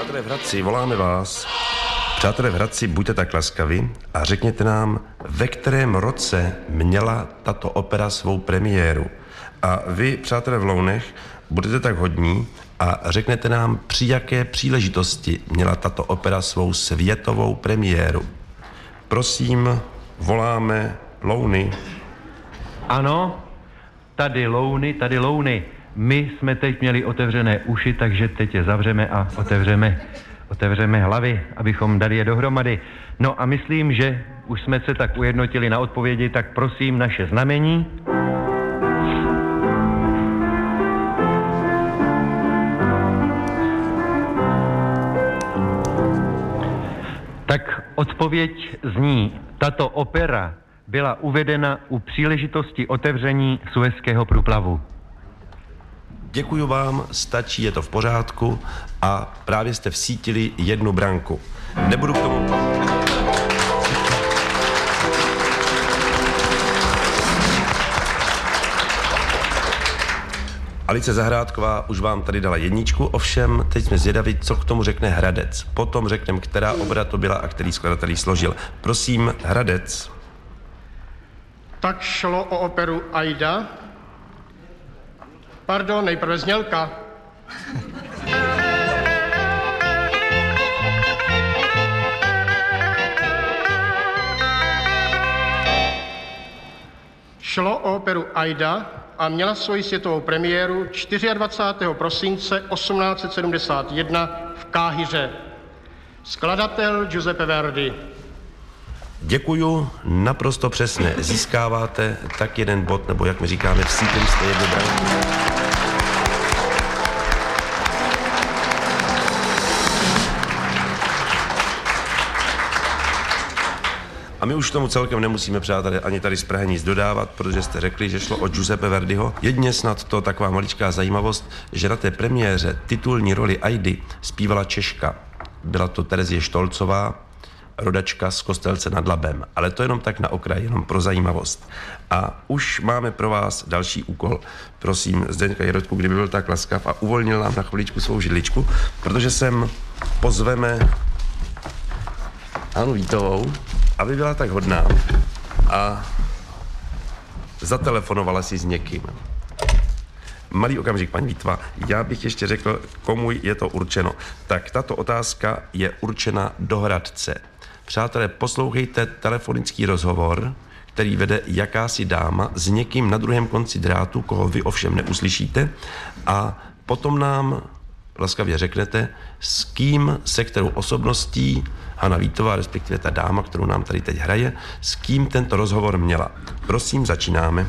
Přátelé v Hradci, voláme vás. Přátelé v Hradci, buďte tak laskavi a řekněte nám, ve kterém roce měla tato opera svou premiéru. A vy, přátelé v Lounech, budete tak hodní a řeknete nám, při jaké příležitosti měla tato opera svou světovou premiéru. Prosím, voláme Louny. Ano, tady Louny. My jsme teď měli otevřené uši, takže teď je zavřeme a otevřeme hlavy, abychom dali je dohromady. No a myslím, že už jsme se tak ujednotili na odpovědi, tak prosím naše znamení. Tak odpověď zní, tato opera byla uvedena u příležitosti otevření Suezského průplavu. Děkuju vám, stačí, je to v pořádku a právě jste vsítili 1 branku. Nebudu k tomu... Alice Zahrádková už vám tady dala 1, ovšem teď jsme zvědaví, co k tomu řekne Hradec. Potom řekneme, která opera to byla a který skladatel ji složil. Prosím, Hradec. Tak šlo o operu Aida. Pardon, nejprve znělka. Šlo o operu Aida a měla svoji světovou premiéru 24. prosince 1871 v Káhiře. Skladatel Giuseppe Verdi. Děkuju, naprosto přesně. Získáváte tak 1 bod, nebo jak my říkáme, vsítili jste 1 branku. A my už tomu celkem nemusíme, přátelé, ani tady z Prahy nic dodávat, protože jste řekli, že šlo o Giuseppe Verdiho. Jedině snad to taková maličká zajímavost, že na té premiéře titulní roli Aidy zpívala Češka. Byla to Terezie Štolcová, rodačka z Kostelce nad Labem. Ale to jenom tak na okraj, jenom pro zajímavost. A už máme pro vás další úkol. Prosím, Zdeňka Jirotku, kdyby byl tak laskav a uvolnil nám na chviličku svou židličku, protože sem pozveme Hanu Vítovou, aby byla tak hodná a zatelefonovala si s někým. Malý okamžik, paní Vítva, já bych ještě řekl, komu je to určeno. Tak tato otázka je určena do Hradce. Přátelé, poslouchejte telefonický rozhovor, který vede jakási dáma s někým na druhém konci drátu, koho vy ovšem neuslyšíte, a potom nám laskavě řeknete, s kým, se kterou osobností Hana Vítová, respektive ta dáma, kterou nám tady teď hraje, s kým tento rozhovor měla. Prosím, začínáme.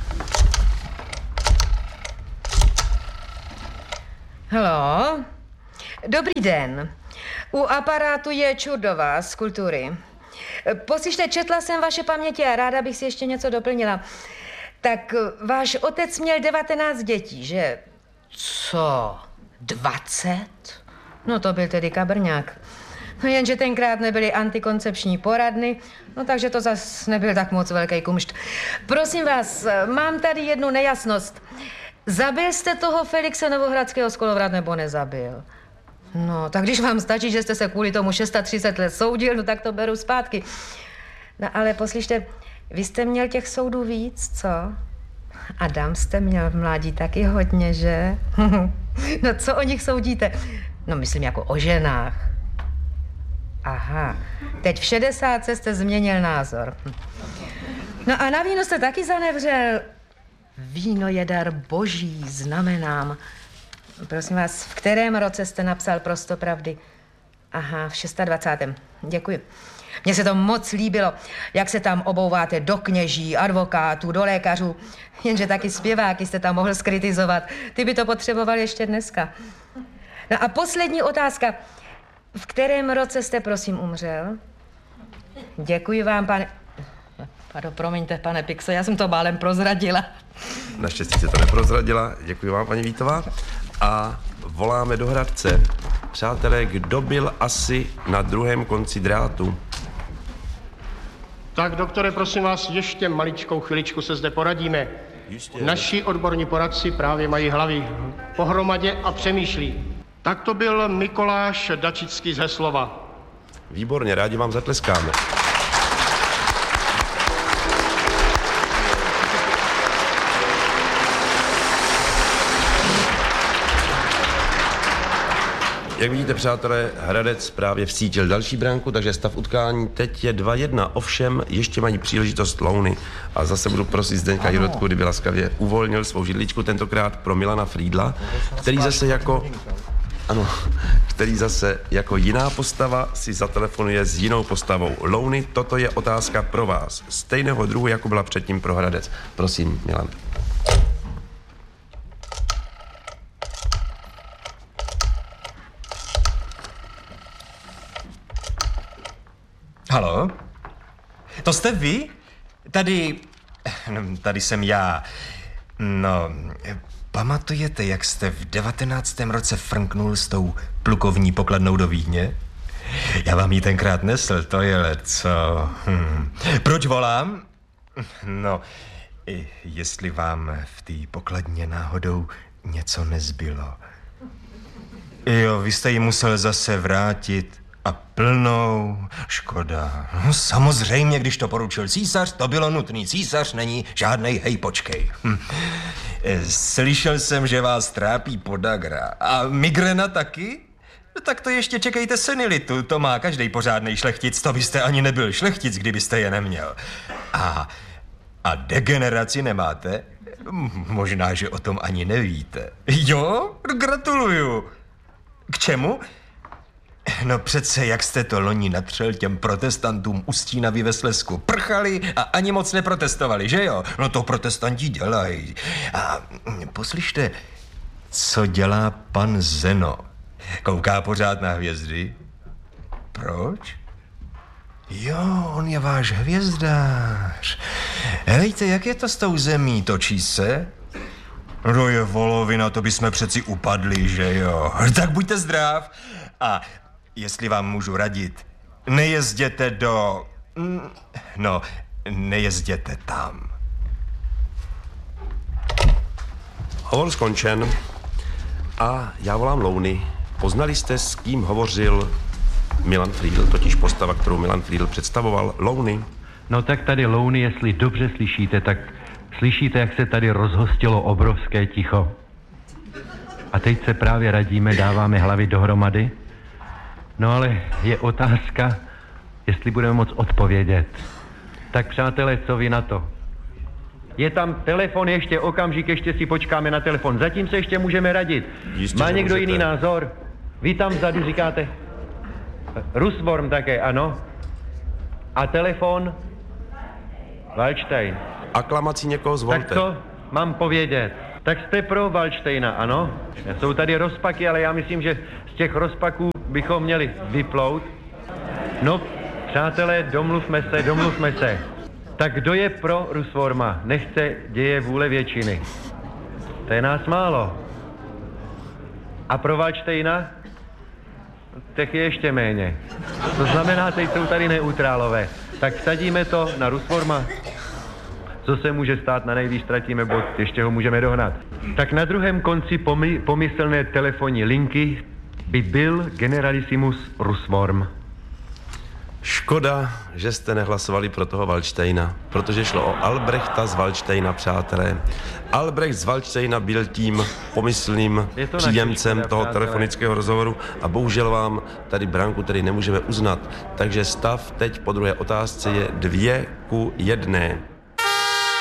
Haló, dobrý den. U aparátu je Čurdová z Kultury. Poslyšte, četla jsem vaše paměti a ráda bych si ještě něco doplnila. Tak váš otec měl 19 dětí, že? Co? 20? No to byl tedy kabrňák. No jenže tenkrát nebyly antikoncepční poradny, no takže to zas nebyl tak moc velký kumšt. Prosím vás, mám tady 1 nejasnost. Zabil jste toho Felixe Novohradského z Kolovrat nebo nezabil? No, tak když vám stačí, že jste se kvůli tomu 630 let soudil, no tak to beru zpátky. No ale poslyšte, vy jste měl těch soudů víc, co? Adam jste měl v mládí taky hodně, že? No co o nich soudíte? No myslím jako o ženách. Aha, teď v 60 jste změnil názor. No a na víno jste taky zanevřel. Víno je dar boží, znamenám. Prosím vás, v kterém roce jste napsal Prostopravdy? Aha, v 26. Děkuji. Mně se to moc líbilo, jak se tam obouváte do kněží, advokátů, do lékařů. Jenže taky zpěváky jste tam mohl skritizovat. Ty by to potřeboval ještě dneska. No a poslední otázka. V kterém roce jste, prosím, umřel? Děkuji vám, pane... Pardon, promiňte, pane Pixo, já jsem to málem prozradila. Naštěstí se to neprozradila. Děkuji vám, paní Vítová. A voláme do Hradce. Přátelé, kdo byl asi na druhém konci drátu? Tak, doktore, prosím vás, ještě maličkou chviličku se zde poradíme. Jistě. Naši odborní poradci právě mají hlavy pohromadě a přemýšlí. Tak to byl Mikoláš Dačický z Heslova. Výborně, rádi vám zatleskáme. Jak vidíte, přátelé, Hradec právě vcítil další branku, takže stav utkání teď je 2-1. Ovšem, ještě mají příležitost Louny. A zase budu prosit Zdeňka Jirotku, kdyby laskavě uvolnil svou židličku, tentokrát pro Milana Friedla, který zase jako jiná postava si zatelefonuje s jinou postavou. Louny, toto je otázka pro vás. Stejného druhu, jako byla předtím pro Hradec. Prosím, Milan. Haló? To jste vy? Tady jsem já. No, pamatujete, jak jste v 19. roce frnknul s tou plukovní pokladnou do Vídně? Já vám ji tenkrát nesl, to je leco. Proč volám? No, jestli vám v té pokladně náhodou něco nezbylo. Jo, vy jste ji musel zase vrátit. A plnou, škoda. No, samozřejmě, když to poručil císař, to bylo nutný. Císař není žádnej hej, počkej. Slyšel jsem, že vás trápí podagra. A migrena taky? No, tak to ještě čekejte senilitu. To má každej pořádnej šlechtic. To byste ani nebyl šlechtic, kdybyste je neměl. A degeneraci nemáte? Možná, že o tom ani nevíte. Jo? Gratuluju. K čemu? No přece, jak jste to loni natřel těm protestantům u Stínavy ve Slezsku. Prchali a ani moc neprotestovali, že jo? No to protestanti dělají. A poslyšte, co dělá pan Zeno? Kouká pořád na hvězdy? Proč? Jo, on je váš hvězdář. Hejte, jak je to s tou zemí? Točí se? No je volovina, to bychom přeci upadli, že jo? Tak buďte zdrav. A jestli vám můžu radit, nejezděte nejezděte tam. Hovor skončen a já volám Louny. Poznali jste, s kým hovořil Milan Friedl, totiž postava, kterou Milan Friedl představoval? Louny? No tak tady Louny, jestli dobře slyšíte, tak slyšíte, jak se tady rozhostilo obrovské ticho. A teď se právě radíme, dáváme hlavy dohromady. No ale je otázka, jestli budeme moct odpovědět. Tak přátelé, co vy na to? Je tam telefon ještě, okamžik, ještě si počkáme na telefon. Zatím se ještě můžeme radit. Jistě, má někdo můžete. jiný názor? Vy tam vzadu říkáte? Rusvorm také, ano. A telefon? Waldstein. Aklamací někoho zvolte. Tak co mám povědět? Tak jste pro Waldsteina, ano? Jsou tady rozpaky, ale já myslím, že z těch rozpaků bychom měli vyplout. No, přátelé, domluvme se. Tak kdo je pro Rusvorma? Nechce děje vůle většiny. To je nás málo. A pro Waldsteina? Těch je ještě méně. To znamená, teď jsou tady neutrálové. Tak vsadíme to na Rusvorma. Co se může stát, na nejvíc ztratíme bod, ještě ho můžeme dohnat. Tak na druhém konci pomyslné telefonní linky by byl generalissimus Rusvorm. Škoda, že jste nehlasovali pro toho Waldsteina, protože šlo o Albrechta z Waldsteina, přátelé. Albrecht z Waldsteina byl tím pomyslným příjemcem toho telefonického rozhovoru a bohužel vám tady branku tedy nemůžeme uznat. Takže stav teď po druhé otázce je 2:1.